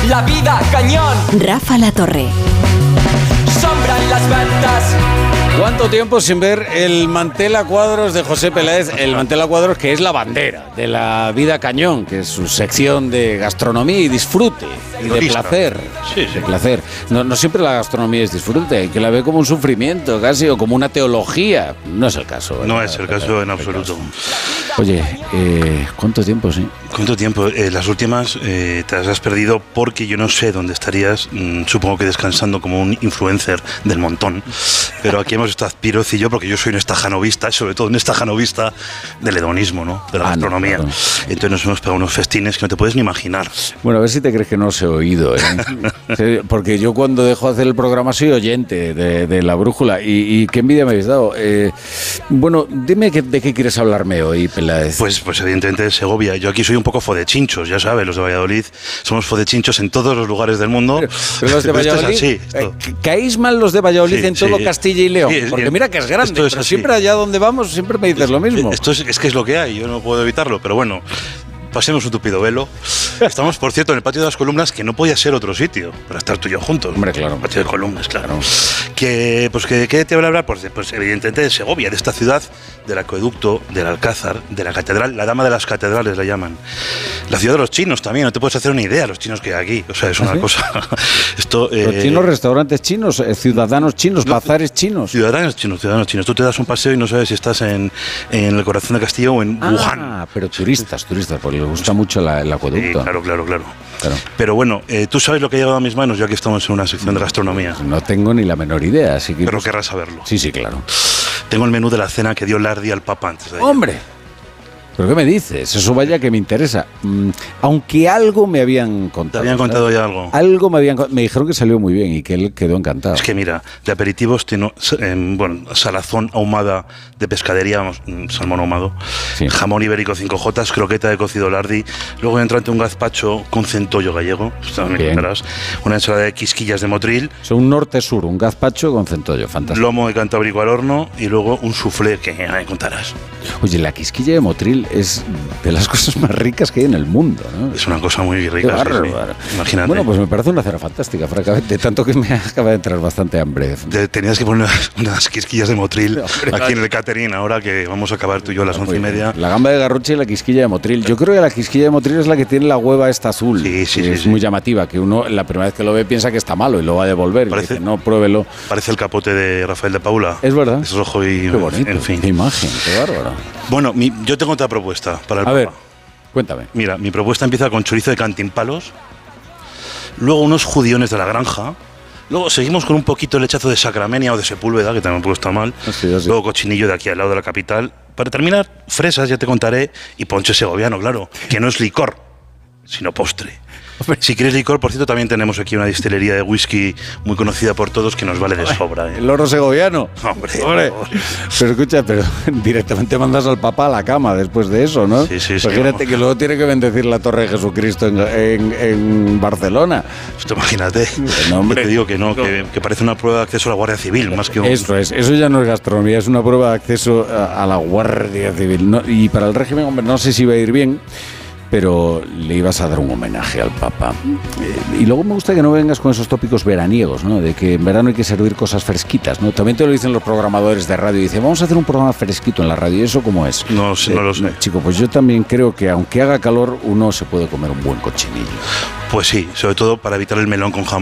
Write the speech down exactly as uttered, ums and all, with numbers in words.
la vida cañón. Rafa La Torre. Sombra en las ventas. ¿Cuánto tiempo sin ver el mantel a cuadros de José Peláez? El mantel a cuadros que es la bandera de la vida cañón, que es su sección de gastronomía y disfrute y de placer. Sí, sí. De placer. No, no siempre la gastronomía es disfrute, hay que la ve como un sufrimiento casi o como una teología. No es el caso. ¿verdad? No es el caso en absoluto. Oye, eh, ¿cuánto tiempo, sí? ¿Cuánto tiempo? Eh, las últimas eh, te las has perdido porque yo no sé dónde estarías, mmm, supongo que descansando como un influencer del montón, pero aquí hemos estado Piroz y yo porque yo soy un estajanovista, sobre todo un estajanovista del hedonismo, ¿no? De la ah, gastronomía. No, claro. Entonces nos hemos pegado unos festines que no te puedes ni imaginar. Bueno, a ver si te crees que no os he oído, ¿eh? Porque yo cuando dejo de hacer el programa soy oyente de, de La Brújula y, y qué envidia me habéis dado. Eh, bueno, dime que, de qué quieres hablarme hoy, Peláez. Pues, pues evidentemente de Segovia. Yo aquí soy un poco fodechinchos, ya sabes, los de Valladolid somos fodechinchos en todos los lugares del mundo. Pero, pero los de Valladolid, esto es así, eh, caéis mal los de Valladolid sí, en todo sí. Castilla y León, Sí, porque mira que es grande, esto es pero así. siempre allá donde vamos siempre me dices lo mismo. Esto es, es que es lo que hay, yo no puedo evitarlo, pero bueno. Pasemos un tupido velo. Estamos, por cierto, en el patio de las columnas, que no podía ser otro sitio para estar tú y yo juntos. Hombre, claro. El patio de columnas, claro. Que, pues, que, ¿qué te voy a hablar? Pues, pues evidentemente de Segovia, de esta ciudad, del acueducto, del Alcázar, de la catedral, la dama de las catedrales la llaman. La ciudad de los chinos también, no te puedes hacer una idea los chinos que hay aquí. O sea, es una ¿Ah, sí? cosa... Esto, los eh, chinos, restaurantes chinos, eh, ciudadanos chinos, no, bazares chinos. Ciudadanos chinos, ciudadanos chinos. Tú te das un paseo y no sabes si estás en, en el corazón de Castillo o en ah, Wuhan. Ah, pero turistas, turistas, porque les gusta mucho la, el acueducto. Sí, claro, claro, claro, claro. Pero bueno, eh, tú sabes lo que ha llegado a mis manos, ya que estamos en una sección de gastronomía. No tengo ni la menor idea, así que... Pero querrás saberlo. Sí, sí, claro. Tengo el menú de la cena que dio Lardi al Papa antes de ayer. ¡Hombre! ¿Pero qué me dices? Eso vaya que me interesa. Mm, aunque algo me habían contado. ¿Te habían contado ¿sabes? ya algo? Algo me habían Me dijeron que salió muy bien y que él quedó encantado. Es que mira, de aperitivos tiene, eh, bueno, salazón ahumada de pescadería, vamos, salmón ahumado, sí. Jamón ibérico cinco jotas, croqueta de cocido Lardi, luego entrante un gazpacho con centollo gallego, una ensalada de quisquillas de motril. O sea, un norte-sur, un gazpacho con centollo, fantástico. Lomo de cantábrico al horno y luego un soufflé que ya me contarás. Oye, la quisquilla de motril es de las cosas más ricas que hay en el mundo, ¿no? Es una cosa muy rica. Qué bárbaro. Sí, sí. Imagínate. Bueno, pues me parece una cena fantástica, francamente, tanto que me acaba de entrar bastante hambre. Te, tenías que poner unas, unas quisquillas de motril Hombre, aquí en el catering, ahora que vamos a acabar tú y yo a las once y media. La gamba de garrucha y la quisquilla de motril. Yo creo que la quisquilla de motril es la que tiene la hueva esta azul. Sí, sí, que sí, es sí. muy llamativa, que uno la primera vez que lo ve piensa que está malo y lo va a devolver. Parece, y dice, no, pruébelo. Parece el capote de Rafael de Paula. Es verdad. Es rojo y... Qué bonito, en fin. Qué imagen, qué bárbaro. Bueno, mi, yo tengo otra propuesta para el A Papa. ver, cuéntame. Mira, mi propuesta empieza con chorizo de cantimpalos, luego unos judiones de la granja, luego seguimos con un poquito de lechazo de Sacramenia o de Sepúlveda, que también puede estar mal, así, así. Luego cochinillo de aquí al lado de la capital. Para terminar, fresas, ya te contaré, y ponche segoviano, claro, que no es licor, sino postre. Si quieres licor, por cierto, también tenemos aquí una distillería de whisky muy conocida por todos que nos vale de sobra. ¿eh? El oro segoviano. Hombre, Hombre. Pero escucha, pero directamente mandas al Papa a la cama después de eso, ¿no? Sí, sí, sí. Imagínate que luego tiene que bendecir la Torre de Jesucristo en, en, en Barcelona. Pues imagínate. No, hombre. Te digo que no, que, que parece una prueba de acceso a la Guardia Civil, más que un... Eso es, eso ya no es gastronomía, es una prueba de acceso a, a la Guardia Civil. No, y para el régimen, hombre, no sé si va a ir bien, pero le ibas a dar un homenaje al Papa. Eh, y luego me gusta que no vengas con esos tópicos veraniegos, ¿no? De que en verano hay que servir cosas fresquitas, ¿no? También te lo dicen los programadores de radio, dicen, vamos a hacer un programa fresquito en la radio, ¿y eso cómo es? No, eh, no lo sé. Chico, pues yo también creo que aunque haga calor, uno se puede comer un buen cochinillo. Pues sí, sobre todo para evitar el melón con jamón.